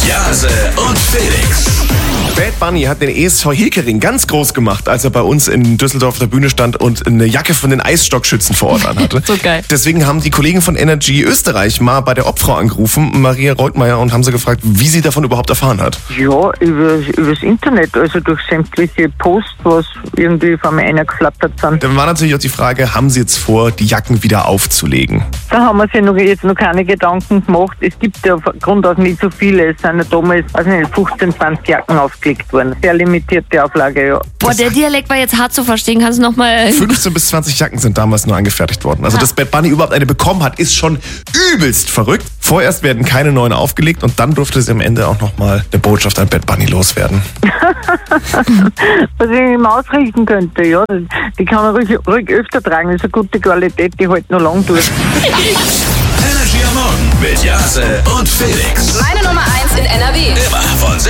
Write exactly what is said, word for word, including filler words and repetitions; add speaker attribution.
Speaker 1: Jase und Felix.
Speaker 2: Bad Bunny hat den E S V Hekering ganz groß gemacht, als er bei uns in Düsseldorf auf der Bühne stand und eine Jacke von den Eisstockschützen vor Ort anhatte.
Speaker 3: So geil.
Speaker 2: Deswegen haben die Kollegen von Energy Österreich mal bei der Obfrau angerufen, Maria Reutmeier, und haben sie gefragt, wie sie davon überhaupt erfahren hat.
Speaker 4: Ja, über, übers Internet, also durch sämtliche Posts, was irgendwie von mir reingeflattert sind.
Speaker 2: Dann war natürlich auch die Frage, haben sie jetzt vor, die Jacken wieder aufzulegen?
Speaker 4: Da haben wir sich noch, jetzt noch keine Gedanken gemacht. Es gibt ja von Grund auf nicht so viele. Es sind ja damals, also nicht, fünfzehn, zwanzig Jacken aufgelegt worden. Sehr limitierte Auflage, ja.
Speaker 3: Boah, der Dialekt war jetzt hart zu verstehen. Kannst du nochmal...
Speaker 2: fünfzehn bis zwanzig Jacken sind damals nur angefertigt worden. Also, dass Bad Bunny überhaupt eine bekommen hat, ist schon übelst verrückt. Vorerst werden keine neuen aufgelegt und dann durfte sie am Ende auch nochmal eine Botschaft an Bad Bunny loswerden.
Speaker 4: Was ich ihm ausrichten könnte, ja. Die kann man ruhig, ruhig öfter tragen. Das ist eine gute Qualität, die hält noch lang durch.
Speaker 1: Energy am Morgen mit Jase und Felix.
Speaker 5: Meine Nummer eins.